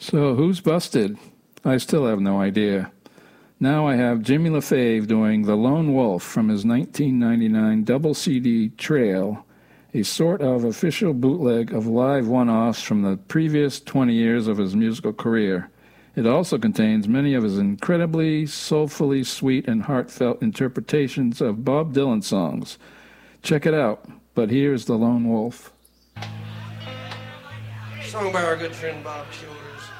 So who's busted? I still have no idea. Now I have Jimmy LaFave doing The Lone Wolf from his 1999 double CD Trail, a sort of official bootleg of live one-offs from the previous 20 years of his musical career. It also contains many of his incredibly, soulfully sweet and heartfelt interpretations of Bob Dylan songs. Check it out, but here's The Lone Wolf. Sung by our good friend Bob Childers.